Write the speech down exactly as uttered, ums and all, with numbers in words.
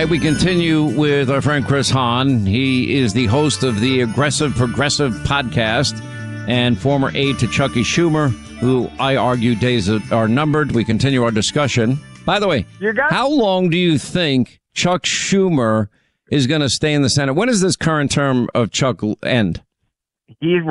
right, we continue with our friend Chris Hahn. He is the host of the Aggressive Progressive podcast and former aide to Chucky Schumer, who I argue days are numbered. We continue our discussion. By the way, how long do you think Chuck Schumer is going to stay in the Senate? When does this current term of Chuck end? He's